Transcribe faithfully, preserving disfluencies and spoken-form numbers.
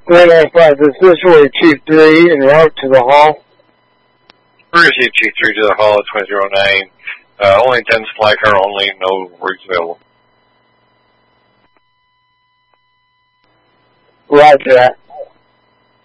three nine five, this is Roy Chief three, en route to the hall. Receive Chief three to the hall at twenty oh nine. Uh, only intends fly car only, no rigs available. Roger that.